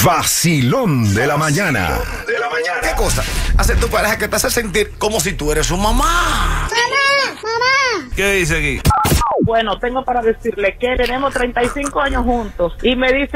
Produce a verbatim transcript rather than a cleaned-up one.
vacilón de la mañana. De la mañana. ¿Qué cosa hace tu pareja que te hace sentir como si tú eres su mamá? Mamá, mamá. ¿Qué dice aquí? Bueno, tengo para decirle que tenemos treinta y cinco años juntos y me dice